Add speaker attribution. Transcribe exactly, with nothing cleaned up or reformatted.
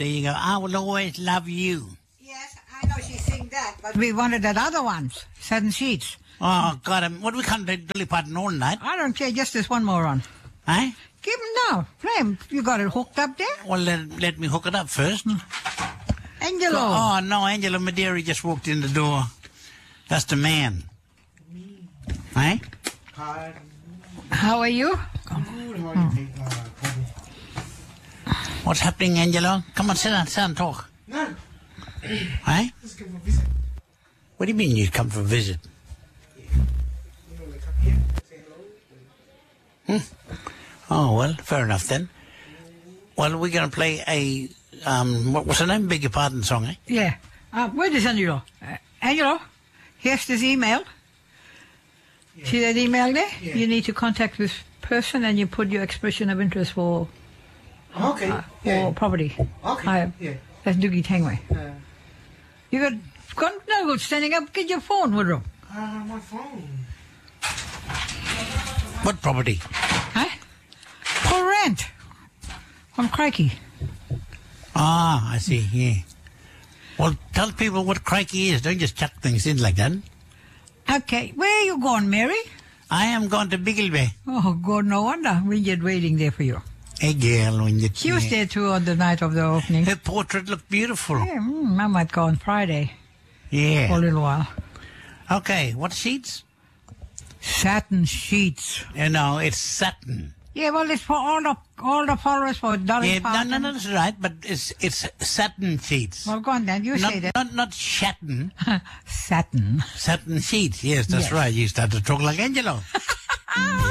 Speaker 1: There you go. I will always love you.
Speaker 2: Yes, I know she sing that, but we wanted that other one, Seven Sheets.
Speaker 1: Oh, God, um, what we can't do Dolly Parton all night.
Speaker 2: I don't care, just this one more on.
Speaker 1: Eh?
Speaker 2: Give him now. Play him. You got it hooked up there?
Speaker 1: Well, let, let me hook it up first.
Speaker 2: Angelo.
Speaker 1: Oh, no, Angelo Madeira just walked in the door. That's the man. Eh?
Speaker 3: Hi.
Speaker 2: How are you?
Speaker 3: Good. How are you?
Speaker 1: What's happening, Angelo? Come on, sit down, sit down and talk.
Speaker 3: No.
Speaker 1: Eh?
Speaker 3: Just come for a visit.
Speaker 1: What do you mean you come for a visit?
Speaker 3: You know, like come here, say hello.
Speaker 1: Hmm. Oh, well, fair enough then. Well, we're going to play a, um, what was the name? Beg your pardon song, eh?
Speaker 2: Yeah. Uh, where is Angelo? Uh, Angelo, here's this email.
Speaker 3: Yeah.
Speaker 2: See that email there?
Speaker 3: Yeah.
Speaker 2: You need to contact this person and you put your expression of interest for
Speaker 3: Okay.
Speaker 2: uh, for
Speaker 3: yeah.
Speaker 2: property.
Speaker 3: Okay.
Speaker 2: Uh,
Speaker 3: yeah.
Speaker 2: That's Doogie Tangway.
Speaker 3: Uh,
Speaker 2: You got, got no good standing up. Get your phone, Woodrow.
Speaker 3: uh, my phone.
Speaker 1: What property?
Speaker 2: Huh? For rent. From Crikey.
Speaker 1: Ah, I see, yeah. Well, tell people what crikey is. Don't just chuck things in like that.
Speaker 2: Okay. Where are you going, Mary?
Speaker 1: I am going to Biggleby.
Speaker 2: Oh, God, no wonder. We get waiting there for you.
Speaker 1: Hey, girl, when you...
Speaker 2: She was there too on the night of the opening.
Speaker 1: Her portrait looked beautiful.
Speaker 2: Yeah, mm, I might go on Friday for a
Speaker 1: Yeah.
Speaker 2: little while.
Speaker 1: Okay, what sheets?
Speaker 2: Satin sheets.
Speaker 1: You know, it's satin.
Speaker 2: Yeah, well, it's for all the all the followers for Dolly
Speaker 1: Yeah, no,
Speaker 2: Parton.
Speaker 1: no, no, that's right, but it's it's satin sheets.
Speaker 2: Well, go on then. You
Speaker 1: not,
Speaker 2: say that.
Speaker 1: Not, not shatten.
Speaker 2: Satin.
Speaker 1: Satin sheets, yes, that's
Speaker 2: Yes.
Speaker 1: right. You start to talk like Angelo.